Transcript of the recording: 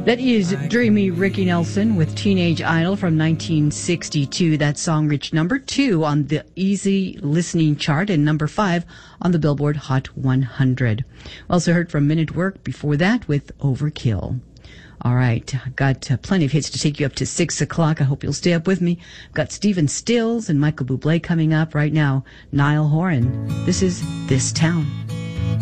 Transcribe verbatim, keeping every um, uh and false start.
That is dreamy Ricky Nelson with Teenage Idol from nineteen sixty-two. That song reached number two on the Easy Listening chart and number five on the Billboard Hot one hundred. We also heard from Men at Work before that with Overkill. All right, I've got uh, plenty of hits to take you up to six o'clock. I hope you'll stay up with me. I've got Stephen Stills and Michael Bublé coming up right now. Niall Horan. This is This Town.